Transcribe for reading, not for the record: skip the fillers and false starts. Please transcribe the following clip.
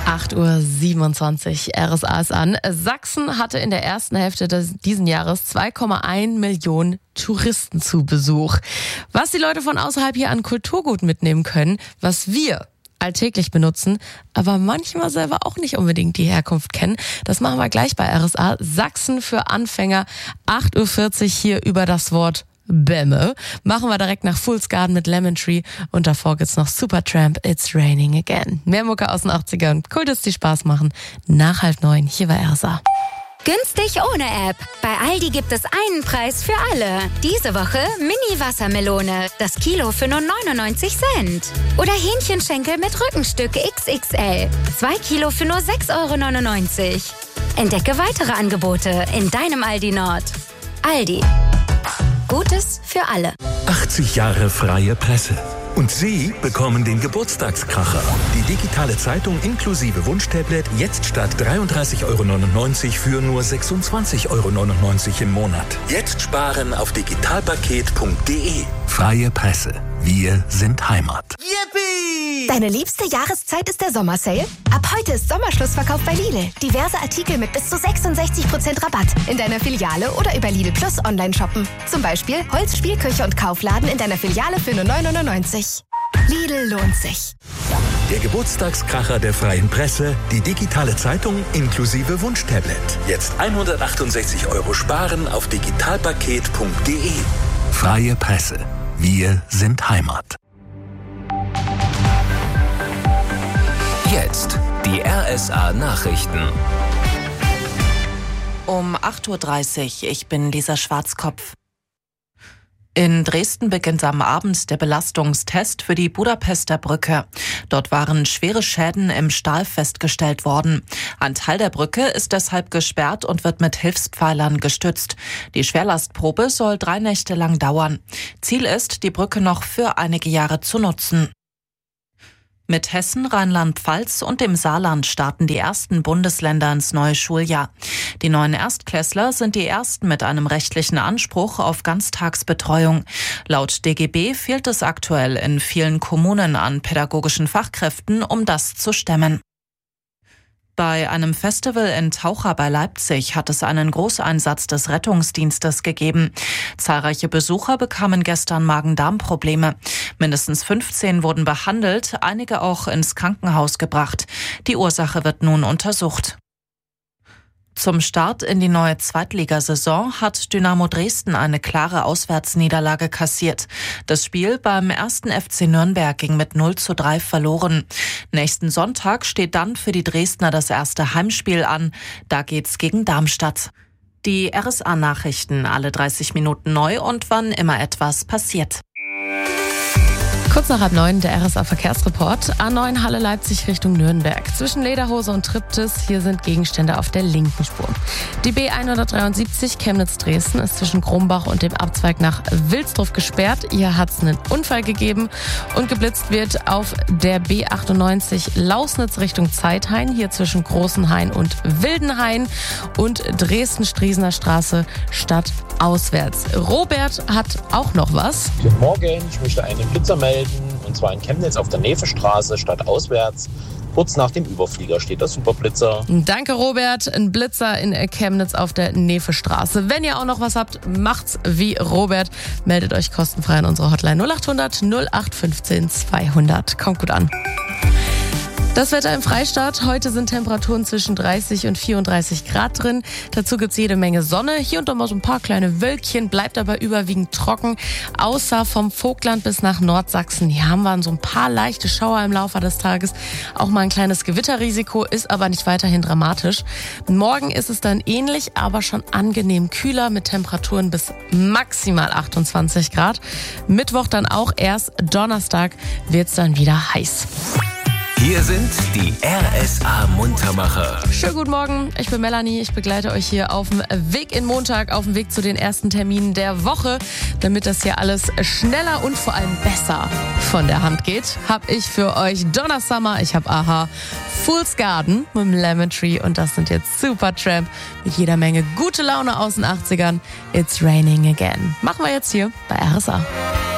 8:27 Uhr, RSA ist an. Sachsen hatte in der ersten Hälfte diesen Jahres 2,1 Millionen Touristen zu Besuch. Was die Leute von außerhalb hier an Kulturgut mitnehmen können, was wir alltäglich benutzen, aber manchmal selber auch nicht unbedingt die Herkunft kennen. Das machen wir gleich bei RSA. Sachsen für Anfänger, 8:40 Uhr hier über das Wort Bämme. Machen wir direkt nach Fool's Garden mit Lemon Tree und davor gibt's noch Supertramp, It's Raining Again. Mehr Mucke aus den 80ern. Cool, dass die Spaß machen. Nach 8:30 hier bei RSA. Günstig ohne App. Bei Aldi gibt es einen Preis für alle. Diese Woche Mini-Wassermelone. Das Kilo für nur 99 Cent. Oder Hähnchenschenkel mit Rückenstück XXL. 2 Kilo für nur 6,99 €. Entdecke weitere Angebote in deinem Aldi Nord. Aldi. Gutes für alle. 80 Jahre freie Presse. Und Sie bekommen den Geburtstagskracher. Die digitale Zeitung inklusive Wunschtablet jetzt statt 33,99 € für nur 26,99 € im Monat. Jetzt sparen auf digitalpaket.de. Freie Presse. Wir sind Heimat. Yippie! Deine liebste Jahreszeit ist der Sommersale? Ab heute ist Sommerschlussverkauf bei Lidl. Diverse Artikel mit bis zu 66% Rabatt. In deiner Filiale oder über Lidl Plus online shoppen. Zum Beispiel Holz, Spielküche und Kaufladen in deiner Filiale für nur 9,99 €. Lidl lohnt sich. Der Geburtstagskracher der freien Presse, die digitale Zeitung inklusive Wunschtablet. Jetzt 168 € sparen auf digitalpaket.de. Freie Presse. Wir sind Heimat. Jetzt die RSA Nachrichten. Um 8:30 Uhr, ich bin Lisa Schwarzkopf. In Dresden beginnt am Abend der Belastungstest für die Budapester Brücke. Dort waren schwere Schäden im Stahl festgestellt worden. Ein Teil der Brücke ist deshalb gesperrt und wird mit Hilfspfeilern gestützt. Die Schwerlastprobe soll 3 Nächte lang dauern. Ziel ist, die Brücke noch für einige Jahre zu nutzen. Mit Hessen, Rheinland-Pfalz und dem Saarland starten die ersten Bundesländer ins neue Schuljahr. Die neuen Erstklässler sind die ersten mit einem rechtlichen Anspruch auf Ganztagsbetreuung. Laut DGB fehlt es aktuell in vielen Kommunen an pädagogischen Fachkräften, um das zu stemmen. Bei einem Festival in Taucher bei Leipzig hat es einen Großeinsatz des Rettungsdienstes gegeben. Zahlreiche Besucher bekamen gestern Magen-Darm-Probleme. Mindestens 15 wurden behandelt, einige auch ins Krankenhaus gebracht. Die Ursache wird nun untersucht. Zum Start in die neue Zweitligasaison hat Dynamo Dresden eine klare Auswärtsniederlage kassiert. Das Spiel beim 1. FC Nürnberg ging mit 0:3 verloren. Nächsten Sonntag steht dann für die Dresdner das erste Heimspiel an. Da geht's gegen Darmstadt. Die RSA-Nachrichten alle 30 Minuten neu und wann immer etwas passiert. Kurz nach 8:30 der RSA-Verkehrsreport. A9 Halle Leipzig Richtung Nürnberg. Zwischen Lederhose und Triptis, hier sind Gegenstände auf der linken Spur. Die B173 Chemnitz-Dresden ist zwischen Krombach und dem Abzweig nach Wilsdruff gesperrt. Hier hat es einen Unfall gegeben und geblitzt wird auf der B98 Lausnitz Richtung Zeithain, hier zwischen Großenhain und Wildenhain und Dresden-Striesener Straße stadtauswärts. Robert hat auch noch was. Guten Morgen, ich möchte eine Blitzer melden, und zwar in Chemnitz auf der Nevestraße stadtauswärts. Kurz nach dem Überflieger steht der Superblitzer. Danke, Robert. Ein Blitzer in Chemnitz auf der Nevestraße. Wenn ihr auch noch was habt, macht's wie Robert. Meldet euch kostenfrei an unsere Hotline 0800 0815 200. Kommt gut an. Das Wetter im Freistaat. Heute sind Temperaturen zwischen 30 und 34 Grad drin. Dazu gibt's jede Menge Sonne. Hier und da mal so ein paar kleine Wölkchen. Bleibt aber überwiegend trocken. Außer vom Vogtland bis nach Nordsachsen. Hier haben wir so ein paar leichte Schauer im Laufe des Tages. Auch mal ein kleines Gewitterrisiko, ist aber nicht weiterhin dramatisch. Morgen ist es dann ähnlich, aber schon angenehm kühler mit Temperaturen bis maximal 28 Grad. Mittwoch dann auch erst. Donnerstag wird's dann wieder heiß. Hier sind die RSA-Muntermacher. Schönen guten Morgen, ich bin Melanie. Ich begleite euch hier auf dem Weg in Montag, auf dem Weg zu den ersten Terminen der Woche. Damit das hier alles schneller und vor allem besser von der Hand geht, habe ich für euch Donna Summer, ich habe Aha, Fool's Garden mit dem Lemon Tree und das sind jetzt Supertramp mit jeder Menge gute Laune aus den 80ern. It's Raining Again. Machen wir jetzt hier bei RSA.